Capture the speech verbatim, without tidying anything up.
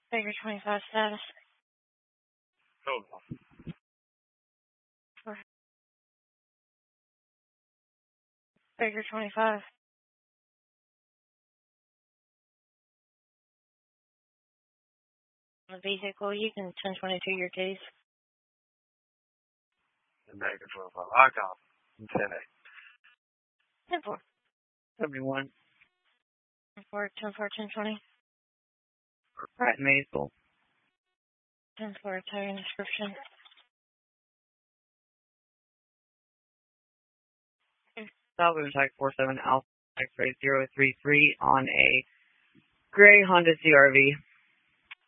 Baker twenty-five status. Total. For Baker twenty-five. The vehicle, you can ten twenty-two your case. Baker twenty-five. I got ten eight. ten four. seventy-one. ten four, ten four, ten twenty. Right, Maysville. ten four, Italian description. Salvage Type four seven Alpha X-ray zero three three on a gray Honda C R V.